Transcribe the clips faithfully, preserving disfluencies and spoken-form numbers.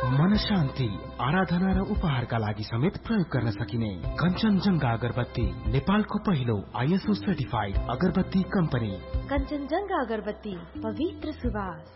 मन शान्ति, आराधना र उपहारका लागि समेत प्रयोग गर्न सकिने कञ्चनजङ्घा अगरबत्ती, नेपालको पहिलो आइएसओ सर्टिफाइड अगरबत्ती कम्पनी। कञ्चनजङ्घा अगरबत्ती, पवित्र सुवास।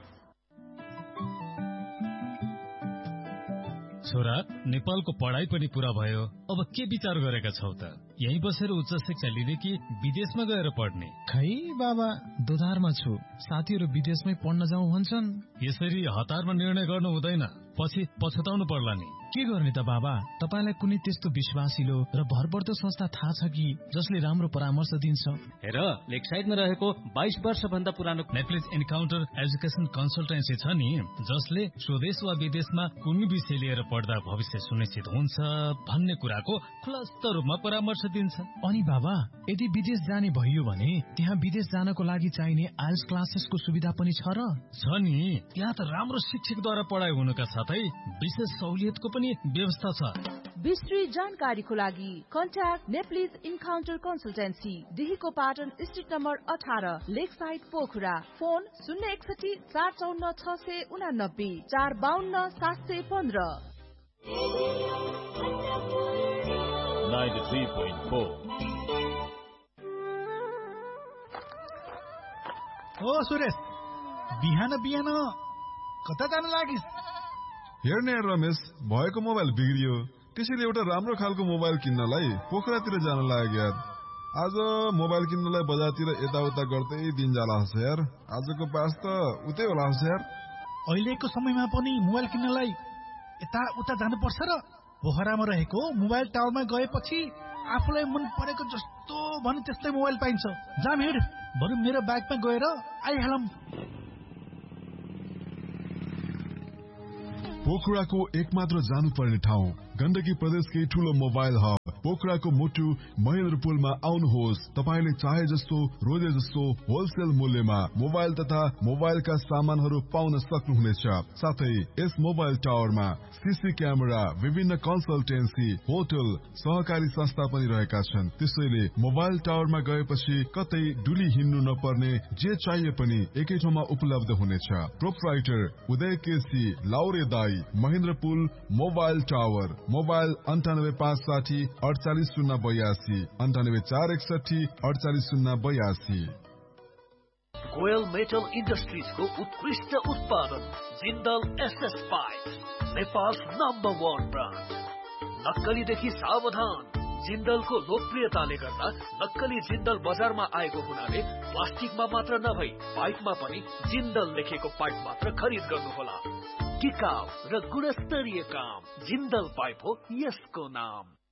छोरा, नेपालको पढाइ पनि पूरा भयो, अब के विचार गरेका छौ त? यही बसेर उच्च शिक्षा लिने कि विदेशमा गएर पढ्ने? खै बाबा, दोधारमा छु। साथीहरू विदेशमै पढ्न जाउँ भन्छन्। यसरी हतारमा निर्णय गर्नु हुँदैन, पछि पछुताउनु पर्ला नि। के गर्ने त बाबा? तपाईलाई कुनै त्यस्तो विश्वासिलो र भरपर्दो संस्था थाहा छ कि जसले राम्रो परामर्श दिन्छ? हेर, लेकसाइडमा रहेको बाइस वर्ष भन्दा पुरानो नेप्लिज इन्काउन्टर एजुकेसन कन्सल्टेन्सी छ नि, जसले स्वदेश वा विदेशमा कुनै विषय लिएर पढ्दा भविष्य सुनिश्चित हुन्छ भन्ने कुराको खुलस्त रूपमा परामर्श दिन्छ। अनि बाबा, यदि विदेश जाने भइयो भने त्यहाँ विदेश जानको लागि चाहिने आइएल्स क्लासेसको सुविधा पनि छ र? छ नि, यहाँ त राम्रो शिक्षकद्वारा पढाइ हुनुका साथै विशेष सहुलियतको पनि व्यवस्था छ। विस्तृत जानकारीको लागि contact Nepalese encounter consultancy, डिहीको Patan street number अठार, लेक साइड पोखरा। फोन शून्य एकसठी चार चौन्न छ सय उनानब्बे चार बाहन्न सात सय पन्ध्र। ओ सुरेश, बिहान बिहान कता जान लागिस्? हेर्ने रमेश, भएको मोबाइल बिग्रियो, त्यसैले एउटा राम्रो खालको मोबाइल किन्नलाई पोखरातिर जान लाग्यो। आज मोबाइल किन्नलाई बजारतिर यताउता गर्दै दिन जाला हस् यार। आजको पास त उतै होला हस् यार। अहिलेको समयमा पनि मोबाइल किन्नलाई यता उता जानुपर्छ र? पोखरामा रहेको मोबाइल टावरमा गएपछि आफूलाई मन परेको जस्तो भने त्यस्तै मोबाइल पाइन्छ। जाम हिँड, बरु मेरो बाइकमा गएर आइहालौँ। पोखराको एकमात्र जानुपर्ने ठाउँ, गण्डकी प्रदेशकै ठूलो मोबाइल हब पोखराको मुटु महेन्द्रपुलमा आउनुहोस्। तपाईले चाहे जस्तो रोजे जस्तो होलसेल मूल्यमा मोबाइल तथा मोबाइलका सामानहरू पाउन सक्नुहुनेछ। साथै यस मोबाइल टावरमा सीसी क्यामेरा, विभिन्न कन्सल्टेन्सी, होटल, सहकारी संस्था पनि रहेका छन्। त्यसैले मोबाइल टावरमा गएपछि कतै डुली हिँड्नु नपर्ने, जे चाहिए पनि एकै ठाउँमा उपलब्ध हुनेछ। प्रोप्राइटर उदय केसी, लाउरे दाई, महेन्द्रपुल मोबाइल टावर। मोबाइल अन्ठानब्बे पाँच साठी अडचालिस शून्य बयासी, अन्ठानब्बे चार एकसठी अडचालिस शून्य बयासी। गोयल मेटल इन्डस्ट्रिजको उत्कृष्ट उत्पादन Jindal SS pipe, Nepal number one brand. नक्कलीदेखि सावधान। जिन्दलको लोकप्रियताले गर्दा नक्कली जिन्दल बजारमा आएको हुनाले प्लास्टिकमा मात्र नभई पाइपमा पनि जिन्दल लेखेको पाइप मात्र खरिद गर्नुहोला। टिकाउ र गुणस्तरीय काम, जिन्दल पाइप हो यसको नाम।